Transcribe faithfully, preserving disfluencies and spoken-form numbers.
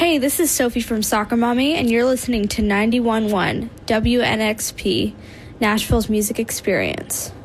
Hey, this is Sophie from Soccer Mommy, and you're listening to ninety-one point one W N X P, Nashville's Music Experience.